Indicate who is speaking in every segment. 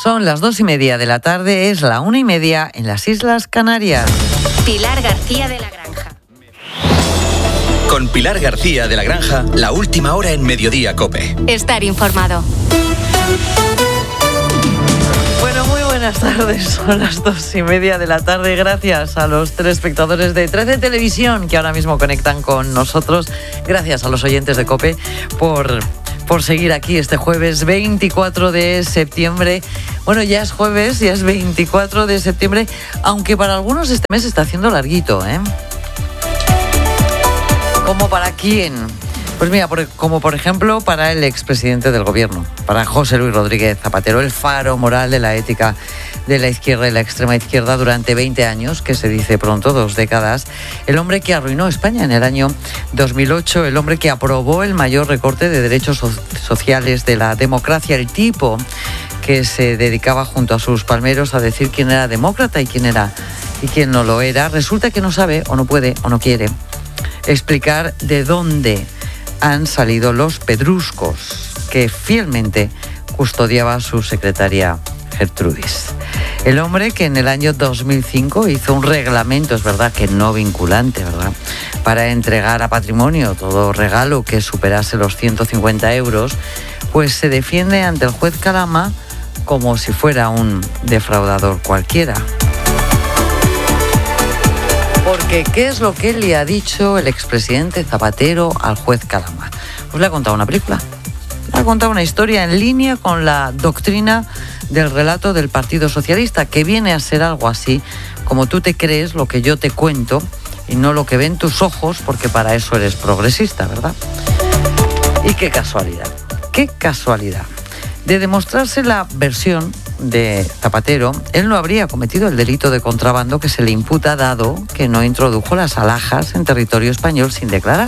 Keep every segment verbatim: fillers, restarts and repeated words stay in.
Speaker 1: Son las dos y media de la tarde, es la una y media en las Islas Canarias.
Speaker 2: Pilar García de la Granja.
Speaker 3: Con Pilar García de la Granja, la última hora en Mediodía COPE.
Speaker 2: Estar informado.
Speaker 1: Bueno, muy buenas tardes, son las dos y media de la tarde. Gracias a los telespectadores de trece Televisión que ahora mismo conectan con nosotros. Gracias a los oyentes de COPE por... por seguir aquí este jueves veinticuatro de septiembre. Bueno, ya es jueves, ya es veinticuatro de septiembre, aunque para algunos este mes está haciendo larguito, ¿eh? ¿Cómo para quién? Pues mira, por, como por ejemplo para el expresidente del gobierno, para José Luis Rodríguez Zapatero, el faro moral de la ética de la izquierda y la extrema izquierda durante veinte años, que se dice pronto, dos décadas, el hombre que arruinó España en el año dos mil ocho, el hombre que aprobó el mayor recorte de derechos so- sociales de la democracia, el tipo que se dedicaba junto a sus palmeros a decir quién era demócrata y quién era y quién no lo era. Resulta que no sabe o no puede o no quiere explicar de dónde han salido los pedruscos que fielmente custodiaba su secretaria Gertrudis. El hombre que en el año dos mil cinco hizo un reglamento, es verdad que no vinculante, ¿verdad?, para entregar a patrimonio todo regalo que superase los ciento cincuenta euros, pues se defiende ante el juez Calama como si fuera un defraudador cualquiera. Porque, ¿qué es lo que le ha dicho el expresidente Zapatero al juez Calama? Pues le ha contado una película. Le ha contado una historia en línea con la doctrina del relato del Partido Socialista, que viene a ser algo así como tú te crees lo que yo te cuento y no lo que ven tus ojos, porque para eso eres progresista, ¿verdad? Y qué casualidad, qué casualidad. De demostrarse la versión de Zapatero, él no habría cometido el delito de contrabando que se le imputa, dado que no introdujo las alhajas en territorio español sin declarar.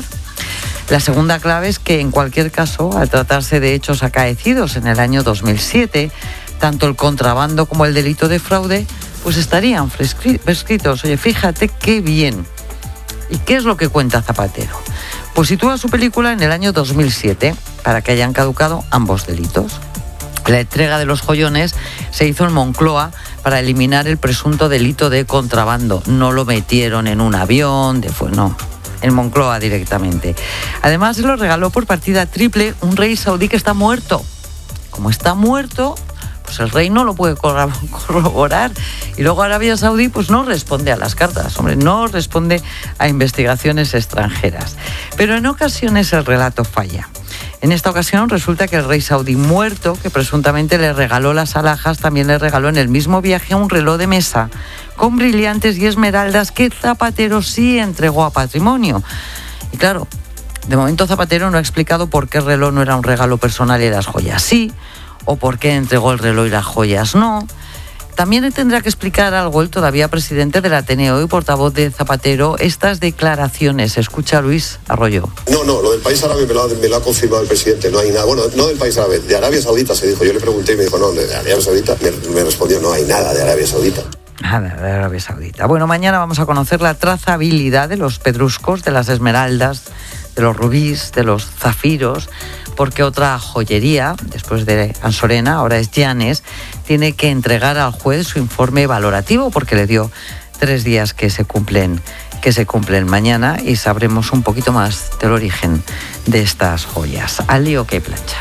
Speaker 1: La segunda clave es que, en cualquier caso, al tratarse de hechos acaecidos en el año dos mil siete, tanto el contrabando como el delito de fraude pues estarían prescritos. Oye, fíjate qué bien. ¿Y qué es lo que cuenta Zapatero? Pues sitúa su película en el año dos mil siete, para que hayan caducado ambos delitos. La entrega de los joyones se hizo en Moncloa para eliminar el presunto delito de contrabando. No lo metieron en un avión, de fue, no, en Moncloa directamente. Además, se lo regaló por partida triple un rey saudí que está muerto. Como está muerto, pues el rey no lo puede corroborar. Y luego Arabia Saudí pues no responde a las cartas, hombre, no responde a investigaciones extranjeras. Pero en ocasiones el relato falla. En esta ocasión resulta que el rey saudí muerto, que presuntamente le regaló las alhajas, también le regaló en el mismo viaje un reloj de mesa con brillantes y esmeraldas que Zapatero sí entregó a patrimonio. Y claro, de momento Zapatero no ha explicado por qué el reloj no era un regalo personal y las joyas sí, o por qué entregó el reloj y las joyas no. También tendrá que explicar algo el todavía presidente del Ateneo y portavoz de Zapatero estas declaraciones. Escucha a Luis Arroyo.
Speaker 4: No, no, lo del país árabe me lo, ha, me lo ha confirmado el presidente, no hay nada. Bueno, no del país árabe, de Arabia Saudita se dijo. Yo le pregunté y me dijo, no, de Arabia Saudita. Me, me respondió, no hay nada de Arabia Saudita.
Speaker 1: Nada de Arabia Saudita. Bueno, mañana vamos a conocer la trazabilidad de los pedruscos, de las esmeraldas, de los rubíes, de los zafiros, porque otra joyería, después de Ansorena, ahora es Llanes, tiene que entregar al juez su informe valorativo, porque le dio tres días que se cumplen, que se cumplen mañana, y sabremos un poquito más del origen de estas joyas. Al lío que plancha.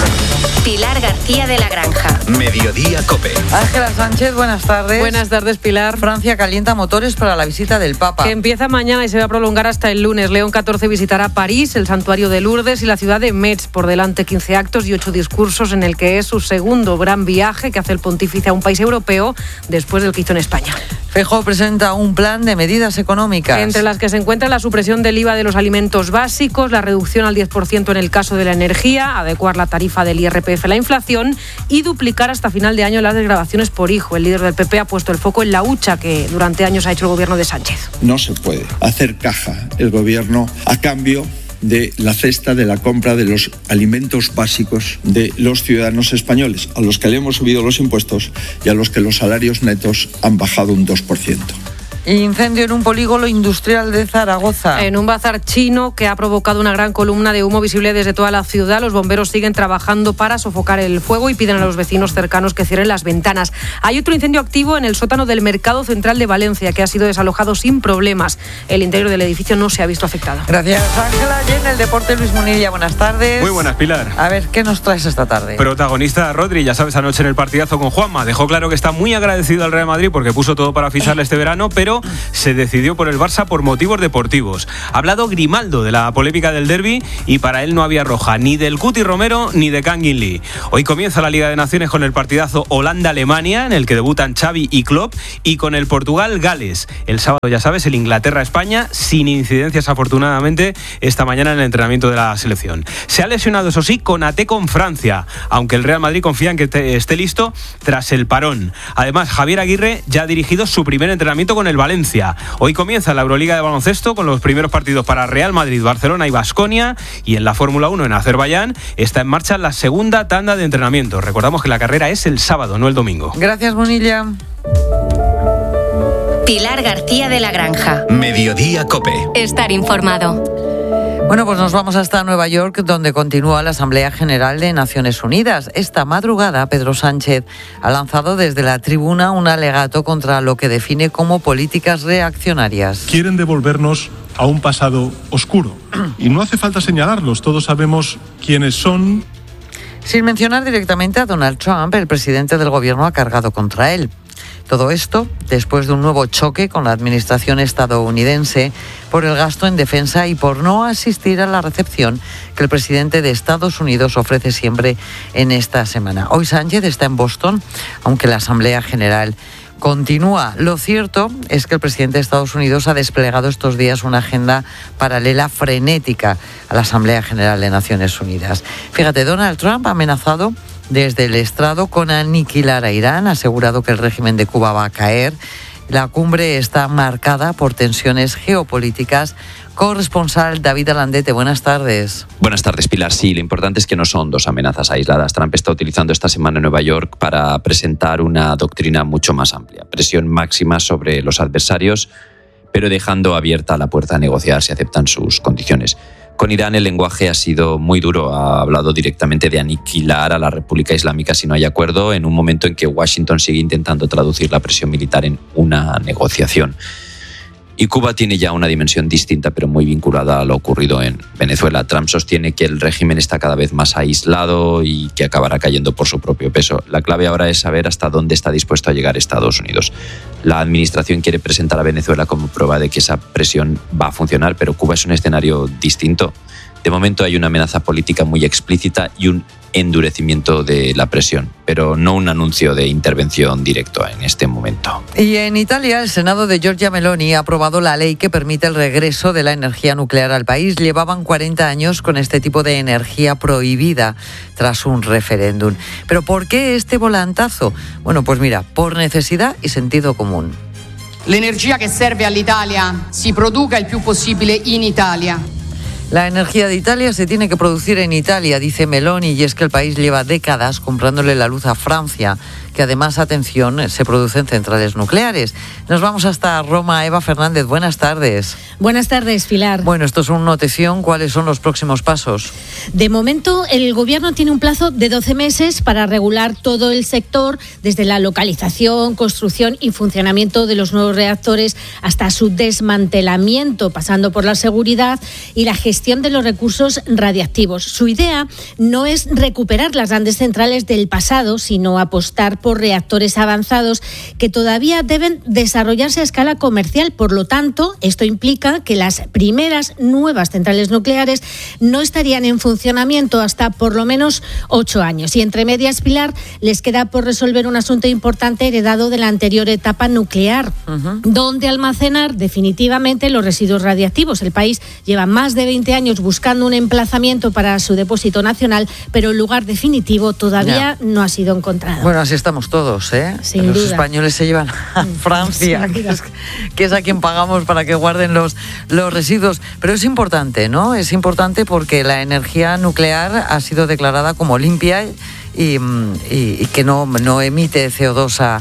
Speaker 2: Pilar García de la Granja.
Speaker 3: Mediodía COPE.
Speaker 1: Ángela Sánchez, buenas tardes.
Speaker 5: Buenas tardes, Pilar.
Speaker 1: Francia calienta motores para la visita del Papa.
Speaker 5: Que empieza mañana y se va a prolongar hasta el lunes. León catorce visitará París, el santuario de Lourdes y la ciudad de Metz. Por delante quince actos y ocho discursos en el que es su segundo gran viaje que hace el pontífice a un país europeo después del que hizo en España.
Speaker 1: Feijóo presenta un plan de medidas económicas.
Speaker 5: Entre las que se encuentra la supresión del I V A de los alimentos básicos, la reducción al diez por ciento en el caso de la energía, adecuar la tarifa del I R P F a la inflación y duplicar hasta final de año las desgravaciones por hijo. El líder del P P ha puesto el foco en la hucha que durante años ha hecho el gobierno de Sánchez.
Speaker 6: No se puede hacer caja el gobierno a cambio de la cesta de la compra de los alimentos básicos de los ciudadanos españoles, a los que le hemos subido los impuestos y a los que los salarios netos han bajado un dos por ciento.
Speaker 1: Incendio en un polígono industrial de Zaragoza.
Speaker 5: En un bazar chino que ha provocado una gran columna de humo visible desde toda la ciudad. Los bomberos siguen trabajando para sofocar el fuego y piden a los vecinos cercanos que cierren las ventanas. Hay otro incendio activo en el sótano del Mercado Central de Valencia, que ha sido desalojado sin problemas. El interior del edificio no se ha visto afectado.
Speaker 1: Gracias, Ángela. Y en el deporte, Luis Munilla, buenas tardes.
Speaker 7: Muy buenas, Pilar.
Speaker 1: A ver, ¿qué nos traes esta tarde?
Speaker 7: Protagonista Rodri, ya sabes, anoche en el partidazo con Juanma. Dejó claro que está muy agradecido al Real Madrid porque puso todo para ficharle este verano, pero se decidió por el Barça por motivos deportivos. Ha hablado Grimaldo de la polémica del derbi y para él no había roja ni del Cuti Romero ni de Kangin Lee. Hoy comienza la Liga de Naciones con el partidazo Holanda-Alemania, en el que debutan Xavi y Klopp, y con el Portugal-Gales. El sábado, ya sabes, el Inglaterra-España, sin incidencias afortunadamente esta mañana en el entrenamiento de la selección. Se ha lesionado, eso sí, Konaté con Francia, aunque el Real Madrid confía en que te, esté listo tras el parón. Además, Javier Aguirre ya ha dirigido su primer entrenamiento con el Valencia. Hoy comienza la Euroliga de baloncesto con los primeros partidos para Real Madrid, Barcelona y Baskonia, y en la Fórmula uno en Azerbaiyán está en marcha la segunda tanda de entrenamiento. Recordamos que la carrera es el sábado, no el domingo.
Speaker 1: Gracias, Bonilla.
Speaker 2: Pilar García de la Granja.
Speaker 3: Mediodía COPE.
Speaker 2: Estar informado.
Speaker 1: Bueno, pues nos vamos hasta Nueva York, donde continúa la Asamblea General de Naciones Unidas. Esta madrugada, Pedro Sánchez ha lanzado desde la tribuna un alegato contra lo que define como políticas reaccionarias.
Speaker 8: Quieren devolvernos a un pasado oscuro. Y no hace falta señalarlos, todos sabemos quiénes son.
Speaker 1: Sin mencionar directamente a Donald Trump, el presidente del gobierno ha cargado contra él. Todo esto después de un nuevo choque con la administración estadounidense por el gasto en defensa y por no asistir a la recepción que el presidente de Estados Unidos ofrece siempre en esta semana. Hoy Sánchez está en Boston, aunque la Asamblea General continúa. Lo cierto es que el presidente de Estados Unidos ha desplegado estos días una agenda paralela frenética a la Asamblea General de Naciones Unidas. Fíjate, Donald Trump ha amenazado desde el estrado con aniquilar a Irán, ha asegurado que el régimen de Cuba va a caer. La cumbre está marcada por tensiones geopolíticas. Corresponsal David Alandete, buenas tardes.
Speaker 9: Buenas tardes, Pilar. Sí, lo importante es que no son dos amenazas aisladas. Trump está utilizando esta semana en Nueva York para presentar una doctrina mucho más amplia. Presión máxima sobre los adversarios, pero dejando abierta la puerta a negociar si aceptan sus condiciones. Con Irán el lenguaje ha sido muy duro. Ha hablado directamente de aniquilar a la República Islámica si no hay acuerdo, en un momento en que Washington sigue intentando traducir la presión militar en una negociación. Y Cuba tiene ya una dimensión distinta, pero muy vinculada a lo ocurrido en Venezuela. Trump sostiene que el régimen está cada vez más aislado y que acabará cayendo por su propio peso. La clave ahora es saber hasta dónde está dispuesto a llegar Estados Unidos. La administración quiere presentar a Venezuela como prueba de que esa presión va a funcionar, pero Cuba es un escenario distinto. De momento hay una amenaza política muy explícita y un endurecimiento de la presión, pero no un anuncio de intervención directa en este momento.
Speaker 1: Y en Italia, el Senado de Giorgia Meloni ha aprobado la ley que permite el regreso de la energía nuclear al país. Llevaban cuarenta años con este tipo de energía prohibida tras un referéndum. ¿Pero por qué este volantazo? Bueno, pues mira, por necesidad y sentido común.
Speaker 10: L'energia che serve all'Italia si produca il più possibile in Italia.
Speaker 1: La energía de Italia se tiene que producir en Italia, dice Meloni, y es que el país lleva décadas comprándole la luz a Francia, que además, atención, se producen centrales nucleares. Nos vamos hasta Roma. Eva Fernández, buenas tardes.
Speaker 11: Buenas tardes, Pilar.
Speaker 1: Bueno, esto es una notición. ¿Cuáles son los próximos pasos?
Speaker 11: De momento, el Gobierno tiene un plazo de doce meses para regular todo el sector, desde la localización, construcción y funcionamiento de los nuevos reactores hasta su desmantelamiento, pasando por la seguridad y la gestión de los recursos radiactivos. Su idea no es recuperar las grandes centrales del pasado, sino apostar por reactores avanzados que todavía deben desarrollarse a escala comercial. Por lo tanto, esto implica que las primeras nuevas centrales nucleares no estarían en funcionamiento hasta por lo menos ocho años. Y entre medias, Pilar, les queda por resolver un asunto importante heredado de la anterior etapa nuclear, uh-huh. donde almacenar definitivamente los residuos radiactivos. El país lleva más de veinte años buscando un emplazamiento para su depósito nacional, pero el lugar definitivo todavía yeah. no ha sido encontrado.
Speaker 1: Bueno, así estamos todos, ¿eh?
Speaker 11: Sin
Speaker 1: los
Speaker 11: duda.
Speaker 1: españoles se llevan a Francia, que es, que es a quien pagamos para que guarden los, los residuos. Pero es importante, ¿no? Es importante porque la energía nuclear ha sido declarada como limpia y, y, y que no, no emite C O dos a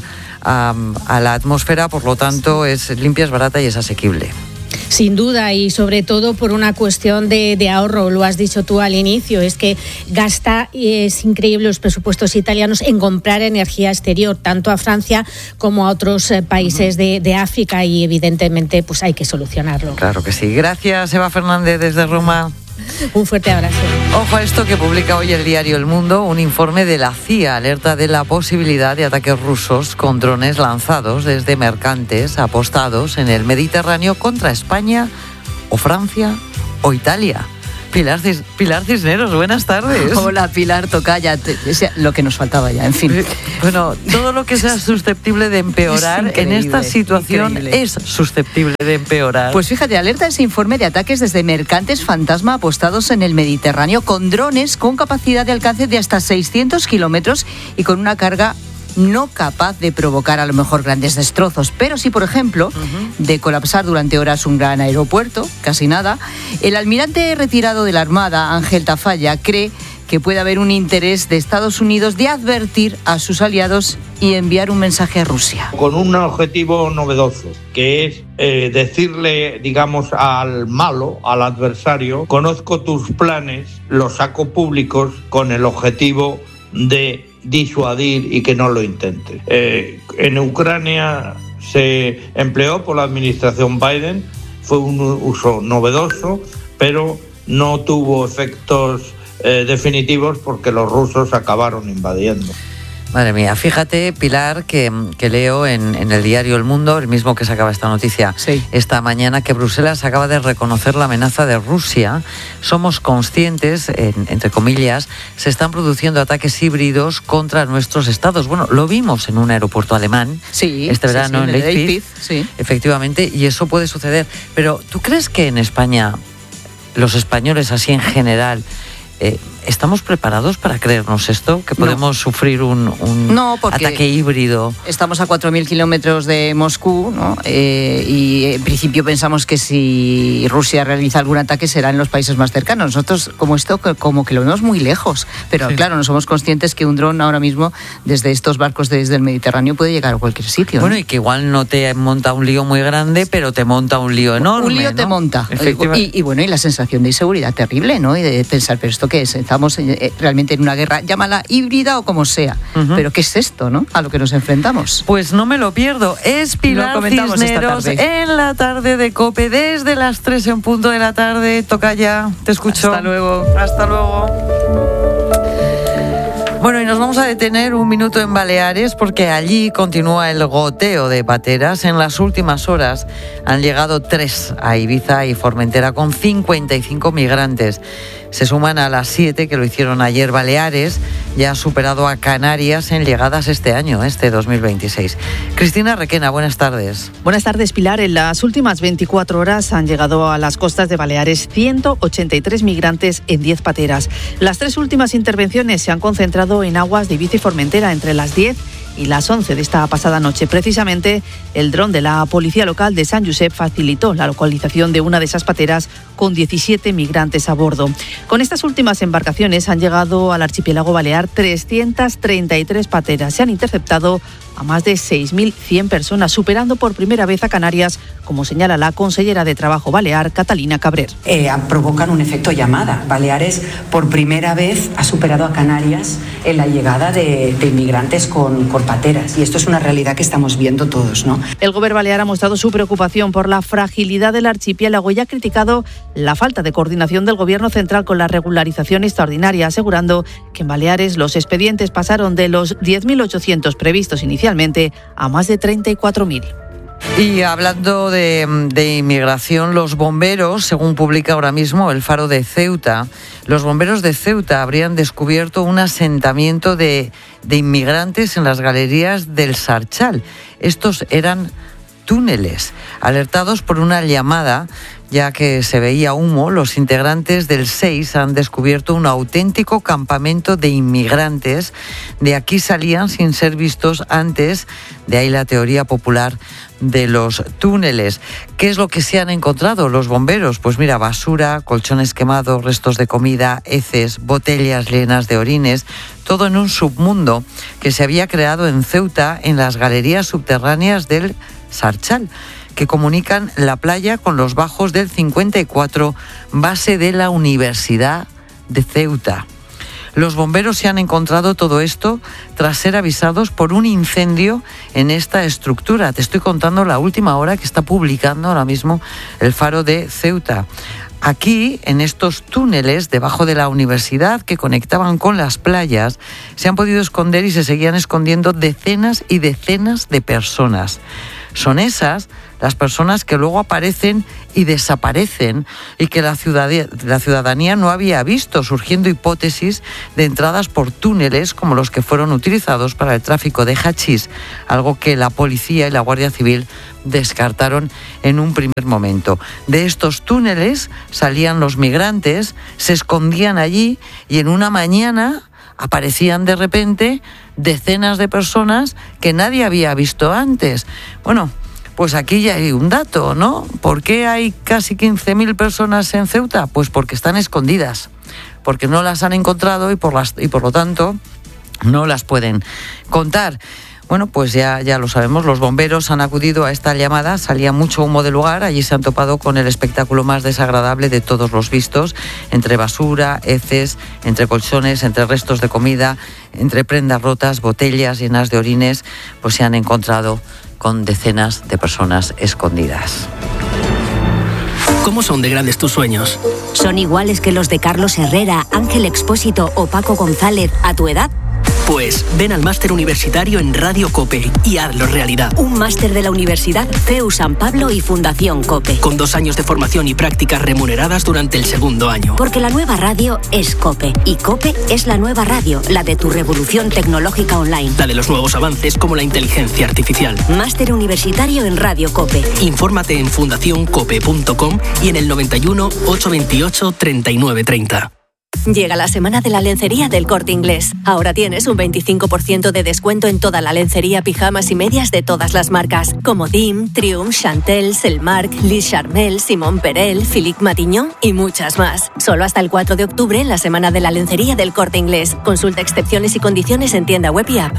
Speaker 1: a, a la atmósfera, por lo tanto es limpia, es barata y es asequible.
Speaker 11: Sin duda, y sobre todo por una cuestión de, de ahorro, lo has dicho tú al inicio, es que gasta, es increíble los presupuestos italianos en comprar energía exterior, tanto a Francia como a otros países de, de África, y evidentemente pues hay que solucionarlo.
Speaker 1: Claro que sí. Gracias, Eva Fernández, desde Roma.
Speaker 11: Un fuerte abrazo.
Speaker 1: Ojo a esto que publica hoy el diario El Mundo, un informe de la C I A alerta de la posibilidad de ataques rusos con drones lanzados desde mercantes apostados en el Mediterráneo contra España o Francia o Italia. Pilar, Cis, Pilar Cisneros, buenas tardes.
Speaker 12: Hola, Pilar, tocaya, te, lo que nos faltaba ya, en fin.
Speaker 1: Bueno, todo lo que sea susceptible de empeorar en esta situación increíble. Es susceptible de empeorar.
Speaker 12: Pues fíjate, alerta ese informe de ataques desde mercantes fantasma apostados en el Mediterráneo con drones con capacidad de alcance de hasta seiscientos kilómetros y con una carga no capaz de provocar a lo mejor grandes destrozos, pero sí, por ejemplo, uh-huh. de colapsar durante horas un gran aeropuerto, casi nada. El almirante retirado de la Armada, Ángel Tafalla, cree que puede haber un interés de Estados Unidos de advertir a sus aliados y enviar un mensaje a Rusia.
Speaker 13: Con un objetivo novedoso, que es eh, decirle, digamos, al malo, al adversario, conozco tus planes, los saco públicos con el objetivo de disuadir y que no lo intente. Eh, en Ucrania se empleó por la administración Biden, fue un uso novedoso, pero no tuvo efectos eh, definitivos porque los rusos acabaron invadiendo.
Speaker 1: Madre mía, fíjate, Pilar, que, que leo en, en el diario El Mundo, el mismo que sacaba esta noticia sí. esta mañana, que Bruselas acaba de reconocer la amenaza de Rusia. Somos conscientes, en, entre comillas, se están produciendo ataques híbridos contra nuestros estados. Bueno, lo vimos en un aeropuerto alemán
Speaker 12: sí,
Speaker 1: este verano
Speaker 12: sí, sí,
Speaker 1: en Leipzig,
Speaker 12: Leipzig sí.
Speaker 1: efectivamente, y eso puede suceder. Pero ¿tú crees que en España, los españoles así en general, Eh, ¿estamos preparados para creernos esto? ¿Que podemos no. sufrir un, un
Speaker 12: no,
Speaker 1: ataque híbrido?
Speaker 12: Estamos a cuatro mil kilómetros de Moscú, ¿no? Eh, y en principio pensamos que si Rusia realiza algún ataque será en los países más cercanos. Nosotros, como esto, como que lo vemos muy lejos. Pero sí. claro, no somos conscientes que un dron ahora mismo, desde estos barcos desde el Mediterráneo, puede llegar a cualquier sitio.
Speaker 1: Bueno,
Speaker 12: ¿no?
Speaker 1: y que igual no te monta un lío muy grande, pero te monta un lío enorme.
Speaker 12: Un lío
Speaker 1: ¿no?
Speaker 12: te monta. Y, y bueno, y la sensación de inseguridad terrible, ¿no? Y de pensar, pero ¿esto qué es? Estamos realmente en una guerra, llámala híbrida o como sea, uh-huh. pero ¿qué es esto, no? A lo que nos enfrentamos.
Speaker 1: Pues no me lo pierdo. Es Pilar Cisneros en la tarde de COPE, desde las tres en punto de la tarde. Tocaya, te escucho.
Speaker 12: Hasta luego.
Speaker 1: Hasta luego. Bueno, y nos vamos a detener un minuto en Baleares porque allí continúa el goteo de pateras. En las últimas horas han llegado tres a Ibiza y Formentera con cincuenta y cinco migrantes. Se suman a las siete que lo hicieron ayer. Baleares ya ha superado a Canarias en llegadas este año, este dos mil veintiséis. Cristina Requena, buenas tardes.
Speaker 14: Buenas tardes, Pilar. En las últimas veinticuatro horas han llegado a las costas de Baleares ciento ochenta y tres migrantes en diez pateras. Las tres últimas intervenciones se han concentrado en aguas de Ibiza y Formentera entre las diez y las once de esta pasada noche. Precisamente, el dron de la policía local de San Josep facilitó la localización de una de esas pateras con diecisiete migrantes a bordo. Con estas últimas embarcaciones han llegado al archipiélago balear trescientas treinta y tres pateras. Se han interceptado a más de seis mil cien personas, superando por primera vez a Canarias, como señala la consellera de Trabajo balear, Catalina Cabrer.
Speaker 15: Eh, provocan un efecto llamada. Baleares por primera vez ha superado a Canarias en la llegada de, de inmigrantes con, con pateras, y esto es una realidad que estamos viendo todos, ¿no?
Speaker 14: El Gobierno balear ha mostrado su preocupación por la fragilidad del archipiélago y ha criticado la falta de coordinación del Gobierno central con la regularización extraordinaria, asegurando que en Baleares los expedientes pasaron de los diez mil ochocientos previstos inicialmente a más de treinta y cuatro mil.
Speaker 1: Y hablando de, de inmigración, los bomberos, según publica ahora mismo el Faro de Ceuta, los bomberos de Ceuta habrían descubierto un asentamiento de, de inmigrantes en las galerías del Sarchal. Estos eran túneles. Alertados por una llamada, ya que se veía humo, los integrantes del seis han descubierto un auténtico campamento de inmigrantes. De aquí salían sin ser vistos antes, de ahí la teoría popular de los túneles. ¿Qué es lo que se han encontrado los bomberos? Pues mira, basura, colchones quemados, restos de comida, heces, botellas llenas de orines, todo en un submundo que se había creado en Ceuta, en las galerías subterráneas del Sarchal, que comunican la playa con los bajos del cincuenta y cuatro, base de la Universidad de Ceuta. Los bomberos se han encontrado todo esto tras ser avisados por un incendio en esta estructura. Te estoy contando la última hora que está publicando ahora mismo el Faro de Ceuta. Aquí, en estos túneles debajo de la universidad que conectaban con las playas, se han podido esconder y se seguían escondiendo decenas y decenas de personas. Son esas las personas que luego aparecen y desaparecen y que la ciudadanía, la ciudadanía no había visto, surgiendo hipótesis de entradas por túneles como los que fueron utilizados para el tráfico de hachís, algo que la policía y la Guardia Civil descartaron en un primer momento. De estos túneles salían los migrantes, se escondían allí y en una mañana aparecían de repente decenas de personas que nadie había visto antes. Bueno, pues aquí ya hay un dato, ¿no? ¿Por qué hay casi quince mil personas en Ceuta? Pues porque están escondidas, porque no las han encontrado y por, las, y por lo tanto no las pueden contar. Bueno, pues ya, ya lo sabemos, los bomberos han acudido a esta llamada, salía mucho humo del lugar, allí se han topado con el espectáculo más desagradable de todos los vistos, entre basura, heces, entre colchones, entre restos de comida, entre prendas rotas, botellas llenas de orines, pues se han encontrado con decenas de personas escondidas.
Speaker 16: ¿Cómo son de grandes tus sueños?
Speaker 17: ¿Son iguales que los de Carlos Herrera, Ángel Expósito o Paco González a tu edad?
Speaker 16: Pues ven al máster universitario en Radio COPE y hazlo realidad.
Speaker 17: Un máster de la Universidad C E U San Pablo y Fundación COPE.
Speaker 16: Con dos años de formación y prácticas remuneradas durante el segundo año.
Speaker 17: Porque la nueva radio es COPE y COPE es la nueva radio, la de tu revolución tecnológica online.
Speaker 16: La de los nuevos avances como la inteligencia artificial.
Speaker 17: Máster universitario en Radio COPE.
Speaker 16: Infórmate en fundación cope punto com y en el noventa y uno, ochocientos veintiocho, treinta y nueve treinta.
Speaker 18: Llega la semana de la lencería del Corte Inglés. Ahora tienes un veinticinco por ciento de descuento en toda la lencería, pijamas y medias de todas las marcas. Como Dim, Triumph, Chantel, Selmark, Liz Charmel, Simon Perel, Philippe Matignon y muchas más. Solo hasta el cuatro de octubre en la semana de la lencería del Corte Inglés. Consulta excepciones y condiciones en tienda web y app.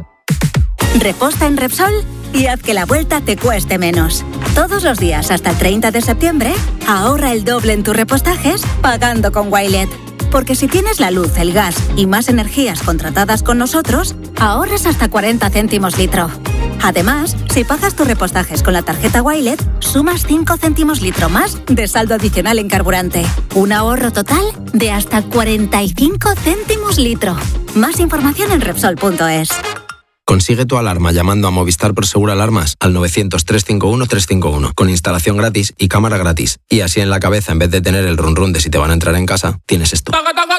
Speaker 19: Reposta en Repsol y haz que la vuelta te cueste menos. Todos los días hasta el treinta de septiembre, ahorra el doble en tus repostajes pagando con Wilet. Porque si tienes la luz, el gas y más energías contratadas con nosotros, ahorras hasta cuarenta céntimos litro. Además, si pagas tus repostajes con la tarjeta Wilet, sumas cinco céntimos litro más de saldo adicional en carburante. Un ahorro total de hasta cuarenta y cinco céntimos litro. Más información en Repsol punto es.
Speaker 20: Consigue tu alarma llamando a Movistar Prosegur Alarmas al novecientos, trescientos cincuenta y uno, trescientos cincuenta y uno con instalación gratis y cámara gratis. Y así en la cabeza, en vez de tener el run run de si te van a entrar en casa, tienes esto.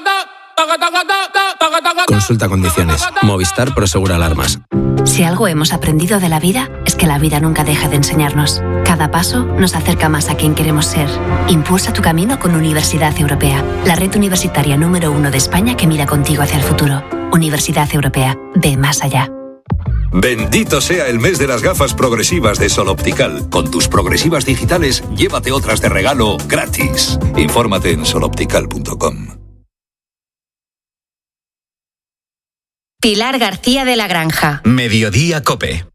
Speaker 20: Consulta condiciones. Movistar Prosegur Alarmas.
Speaker 21: Si algo hemos aprendido de la vida, es que la vida nunca deja de enseñarnos. Cada paso nos acerca más a quien queremos ser. Impulsa tu camino con Universidad Europea, la red universitaria número uno de España que mira contigo hacia el futuro. Universidad Europea, ve más allá.
Speaker 22: Bendito sea el mes de las gafas progresivas de Sol Optical. Con tus progresivas digitales, llévate otras de regalo gratis. Infórmate en sol optical punto com.
Speaker 2: Pilar García de la Granja.
Speaker 3: Mediodía COPE.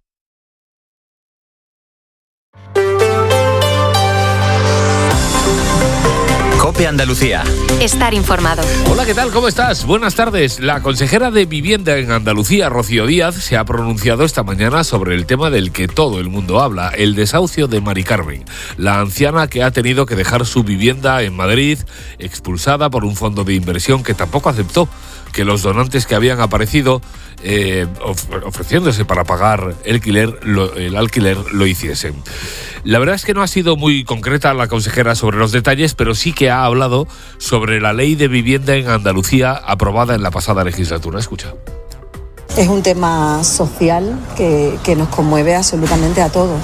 Speaker 3: COPE Andalucía.
Speaker 2: Estar informado.
Speaker 23: Hola, ¿qué tal? ¿Cómo estás? Buenas tardes. La consejera de Vivienda en Andalucía, Rocío Díaz, se ha pronunciado esta mañana sobre el tema del que todo el mundo habla, el desahucio de Mari Carmen, la anciana que ha tenido que dejar su vivienda en Madrid, expulsada por un fondo de inversión que tampoco aceptó que los donantes que habían aparecido eh, of- ofreciéndose para pagar el alquiler, lo, el alquiler lo hiciesen. La verdad es que no ha sido muy concreta la consejera sobre los detalles, pero sí que ha hablado sobre la ley de vivienda en Andalucía aprobada en la pasada legislatura. Escucha.
Speaker 24: Es un tema social que, que nos conmueve absolutamente a todos.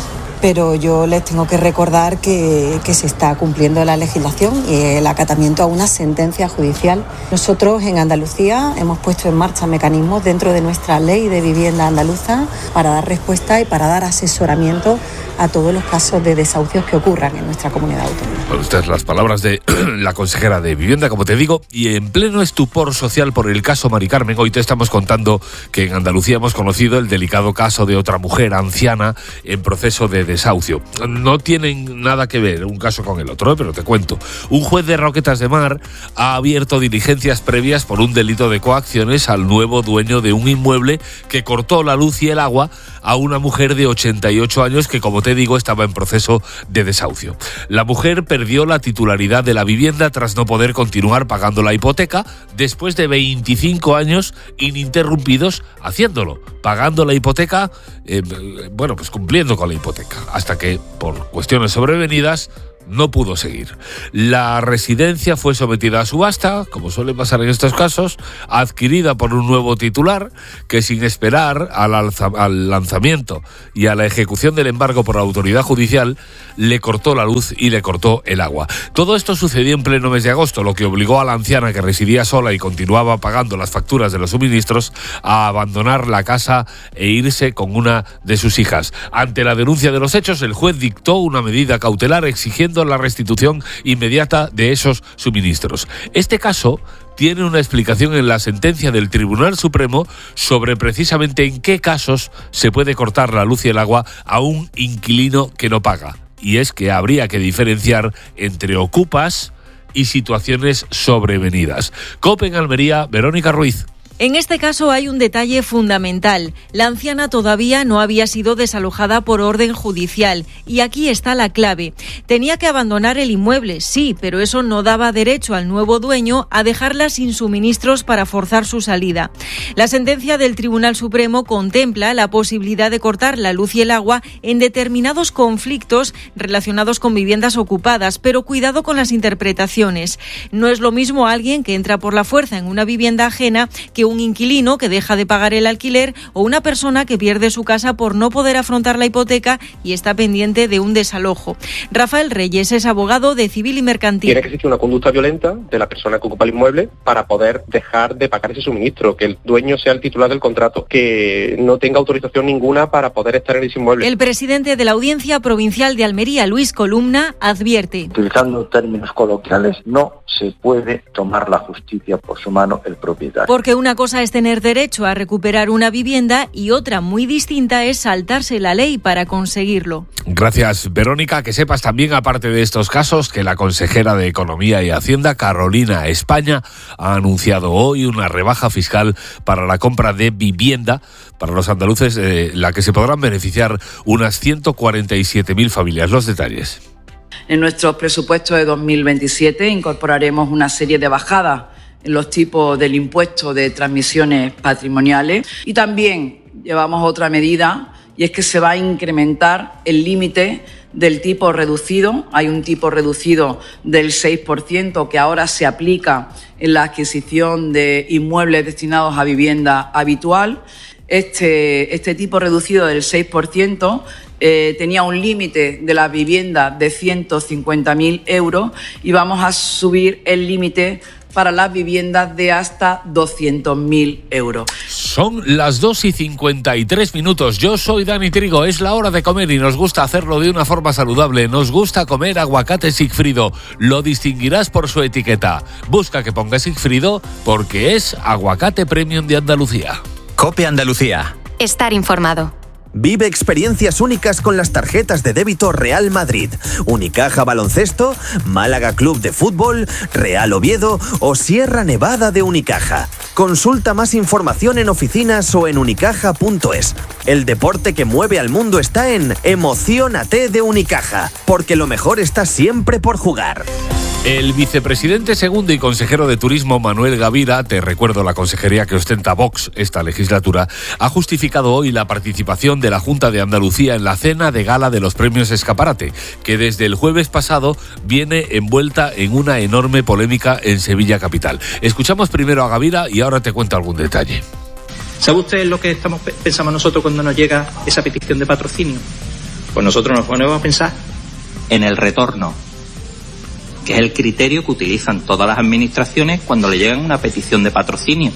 Speaker 4: pero yo les tengo que recordar que, que se está cumpliendo la legislación y el acatamiento a una sentencia judicial. Nosotros en Andalucía hemos puesto en marcha mecanismos dentro de nuestra ley de vivienda andaluza para dar respuesta y para dar asesoramiento a todos los casos de desahucios que ocurran en nuestra comunidad autónoma.
Speaker 23: Bueno, estas las palabras de la consejera de Vivienda, como te digo, y en pleno estupor social por el caso Mari Carmen, hoy te estamos contando que en Andalucía hemos conocido el delicado caso de otra mujer anciana en proceso de desahucio. No tienen nada que ver un caso con el otro, ¿eh? Pero te cuento. Un juez de Roquetas de Mar ha abierto diligencias previas por un delito de coacciones al nuevo dueño de un inmueble que cortó la luz y el agua a una mujer de ochenta y ocho años que, como te digo, estaba en proceso de desahucio. La mujer perdió la titularidad de la vivienda tras no poder continuar pagando la hipoteca después de veinticinco años ininterrumpidos haciéndolo, pagando la hipoteca, eh, bueno, pues cumpliendo con la hipoteca, hasta que, por cuestiones sobrevenidas, no pudo seguir. La residencia fue sometida a subasta, como suele pasar en estos casos, adquirida por un nuevo titular que, sin esperar al, alza, al lanzamiento y a la ejecución del embargo por la autoridad judicial, le cortó la luz y le cortó el agua. Todo esto sucedió en pleno mes de agosto, lo que obligó a la anciana, que residía sola y continuaba pagando las facturas de los suministros, a abandonar la casa e irse con una de sus hijas. Ante la denuncia de los hechos, el juez dictó una medida cautelar exigiendo la restitución inmediata de esos suministros. Este caso tiene una explicación en la sentencia del Tribunal Supremo sobre precisamente en qué casos se puede cortar la luz y el agua a un inquilino que no paga. Y es que habría que diferenciar entre ocupas y situaciones sobrevenidas. COPE en Almería, Verónica Ruiz.
Speaker 5: En este caso hay un detalle fundamental. La anciana todavía no había sido desalojada por orden judicial y aquí está la clave. Tenía que abandonar el inmueble, sí, pero eso no daba derecho al nuevo dueño a dejarla sin suministros para forzar su salida. La sentencia del Tribunal Supremo contempla la posibilidad de cortar la luz y el agua en determinados conflictos relacionados con viviendas ocupadas, pero cuidado con las interpretaciones. No es lo mismo alguien que entra por la fuerza en una vivienda ajena que un inquilino que deja de pagar el alquiler o una persona que pierde su casa por no poder afrontar la hipoteca y está pendiente de un desalojo. Rafael Reyes es abogado de Civil y Mercantil.
Speaker 6: Tiene que existir una conducta violenta de la persona que ocupa el inmueble para poder dejar de pagar ese suministro, que el dueño sea el titular del contrato, que no tenga autorización ninguna para poder estar en ese inmueble.
Speaker 5: El presidente de la Audiencia Provincial de Almería, Luis Columna, advierte.
Speaker 24: Utilizando términos coloquiales, no se puede tomar la justicia por su mano el propietario.
Speaker 5: Porque una cosa es tener derecho a recuperar una vivienda y otra muy distinta es saltarse la ley para conseguirlo.
Speaker 23: Gracias, Verónica. Que sepas también, aparte de estos casos, que la consejera de Economía y Hacienda, Carolina España, ha anunciado hoy una rebaja fiscal para la compra de vivienda para los andaluces, eh, la que se podrán beneficiar unas ciento cuarenta y siete mil familias. Los detalles.
Speaker 25: En nuestros presupuestos de dos mil veintisiete incorporaremos una serie de bajadas en los tipos del impuesto de transmisiones patrimoniales y también llevamos otra medida, y es que se va a incrementar el límite del tipo reducido. Hay un tipo reducido del seis por ciento que ahora se aplica en la adquisición de inmuebles destinados a vivienda habitual. Este, este tipo reducido del seis por ciento eh, tenía un límite de la vivienda de ciento cincuenta mil euros y vamos a subir el límite para las viviendas de hasta doscientos mil euros.
Speaker 23: Son las dos y cincuenta y tres minutos. Yo soy Dani Trigo. Es la hora de comer y nos gusta hacerlo de una forma saludable. Nos gusta comer aguacate Sigfrido. Lo distinguirás por su etiqueta. Busca que ponga Sigfrido porque es aguacate premium de Andalucía.
Speaker 3: COPE Andalucía.
Speaker 2: Estar informado.
Speaker 26: Vive experiencias únicas con las tarjetas de débito Real Madrid, Unicaja Baloncesto, Málaga Club de Fútbol, Real Oviedo o Sierra Nevada de Unicaja. Consulta más información en oficinas o en unicaja punto es. El deporte que mueve al mundo está en Emociónate de Unicaja, porque lo mejor está siempre por jugar.
Speaker 23: El vicepresidente segundo y consejero de Turismo, Manuel Gavira, te recuerdo la consejería que ostenta Vox esta legislatura, ha justificado hoy la participación de la Junta de Andalucía en la cena de gala de los premios Escaparate, que desde el jueves pasado viene envuelta en una enorme polémica en Sevilla capital. Escuchamos primero a Gavira y ahora te cuento algún detalle.
Speaker 27: ¿Sabe usted lo que estamos pensamos nosotros cuando nos llega esa petición de patrocinio?
Speaker 7: Pues nosotros nos ponemos a pensar en el retorno, que es el criterio que utilizan todas las administraciones cuando le llegan una petición de patrocinio.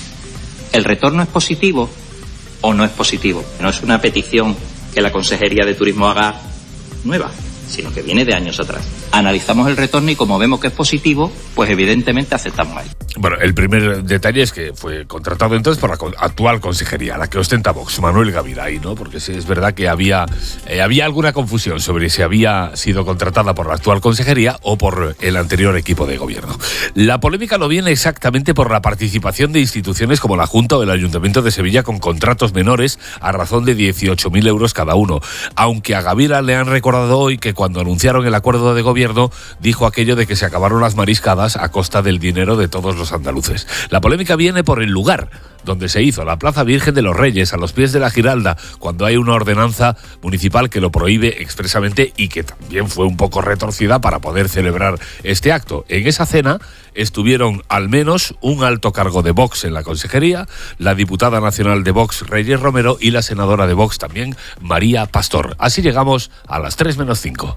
Speaker 7: ¿El retorno es positivo o no es positivo? No es una petición que la Consejería de Turismo haga nueva, sino que viene de años atrás. Analizamos el retorno y como vemos que es positivo, pues evidentemente aceptamos ahí.
Speaker 23: Bueno, el primer detalle es que fue contratado entonces por la actual consejería, la que ostenta Vox, Manuel Gaviray, ¿no? Porque sí, es verdad que había, eh, había alguna confusión sobre si había sido contratada por la actual consejería o por el anterior equipo de gobierno. La polémica no viene exactamente por la participación de instituciones como la Junta o el Ayuntamiento de Sevilla con contratos menores a razón de dieciocho mil euros cada uno, aunque a Gaviray le han recordado hoy que cuando anunciaron el acuerdo de gobierno dijo aquello de que se acabaron las mariscadas a costa del dinero de todos los andaluces. La polémica viene por el lugar donde se hizo, la Plaza Virgen de los Reyes, a los pies de la Giralda, cuando hay una ordenanza municipal que lo prohíbe expresamente y que también fue un poco retorcida para poder celebrar este acto. En esa cena estuvieron al menos un alto cargo de Vox en la consejería, la diputada nacional de Vox, Reyes Romero, y la senadora de Vox también, María Pastor. Así llegamos a las tres menos cinco.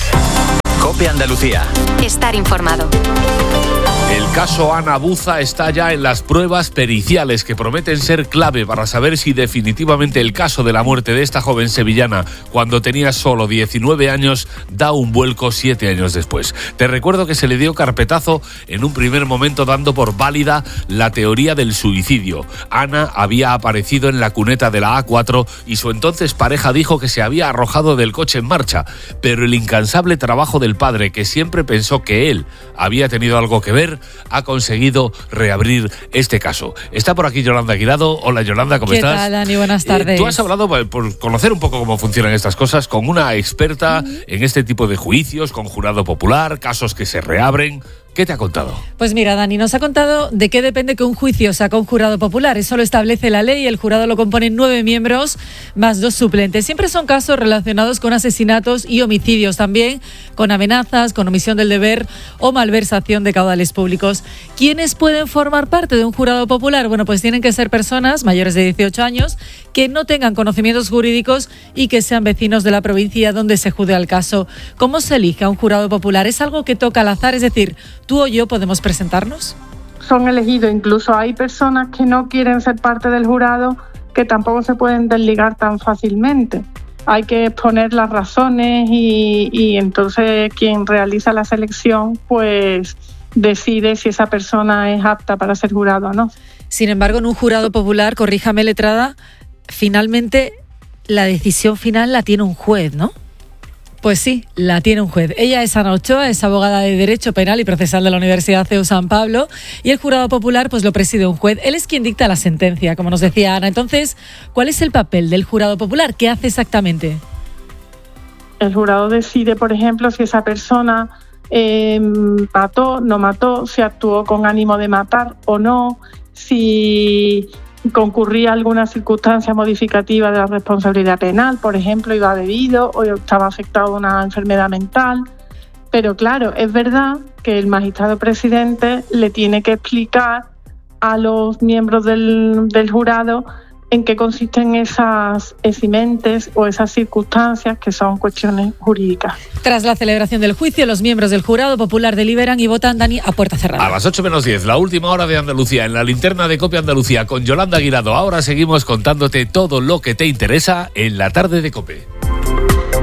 Speaker 3: COPE Andalucía.
Speaker 2: Estar informado.
Speaker 23: El caso Ana Buza está ya en las pruebas periciales que prometen ser clave para saber si definitivamente el caso de la muerte de esta joven sevillana cuando tenía solo diecinueve años da un vuelco siete años después. Te recuerdo que se le dio carpetazo en un primer momento dando por válida la teoría del suicidio. Ana había aparecido en la cuneta de la A cuatro y su entonces pareja dijo que se había arrojado del coche en marcha, pero el incansable trabajo del padre, que siempre pensó que él había tenido algo que ver, ha conseguido reabrir este caso. Está por aquí Yolanda Guirado. Hola Yolanda, ¿cómo
Speaker 8: ¿Qué
Speaker 23: estás?
Speaker 8: ¿Qué tal, Dani? Buenas tardes.
Speaker 23: Eh, tú has hablado, por conocer un poco cómo funcionan estas cosas, con una experta mm. en este tipo de juicios, con jurado popular, casos que se reabren. ¿Qué te ha contado?
Speaker 8: Pues mira, Dani, nos ha contado de qué depende que un juicio saca un jurado popular. Eso lo establece la ley. El jurado lo componen nueve miembros más dos suplentes. Siempre son casos relacionados con asesinatos y homicidios, también con amenazas, con omisión del deber o malversación de caudales públicos. ¿Quiénes pueden formar parte de un jurado popular? Bueno, pues tienen que ser personas mayores de dieciocho años que no tengan conocimientos jurídicos y que sean vecinos de la provincia donde se juzga el caso. ¿Cómo se elige a un jurado popular? ¿Es algo que toca al azar? Es decir, ¿tú o yo podemos presentarnos?
Speaker 9: Son elegidos, incluso hay personas que no quieren ser parte del jurado que tampoco se pueden desligar tan fácilmente. Hay que exponer las razones y, y entonces quien realiza la selección pues decide si esa persona es apta para ser jurado o no.
Speaker 8: Sin embargo, en un jurado popular, corríjame letrada, finalmente la decisión final la tiene un juez, ¿no? Pues sí, la tiene un juez. Ella es Ana Ochoa, es abogada de Derecho Penal y Procesal de la Universidad C E U San Pablo, y el jurado popular pues lo preside un juez. Él es quien dicta la sentencia, como nos decía Ana. Entonces, ¿cuál es el papel del jurado popular? ¿Qué hace exactamente?
Speaker 9: El jurado decide, por ejemplo, si esa persona eh, mató, no mató, si actuó con ánimo de matar o no, si concurría alguna circunstancia modificativa de la responsabilidad penal, por ejemplo, iba bebido o estaba afectado a una enfermedad mental. Pero claro, es verdad que el magistrado presidente le tiene que explicar a los miembros del, del jurado en qué consisten esas eximentes o esas circunstancias que son cuestiones jurídicas.
Speaker 8: Tras la celebración del juicio, los miembros del jurado popular deliberan y votan, Dani, a puerta cerrada.
Speaker 23: A las ocho menos diez, la última hora de Andalucía, en la linterna de COPE Andalucía, con Yolanda Guirado. Ahora seguimos contándote todo lo que te interesa en la tarde de COPE.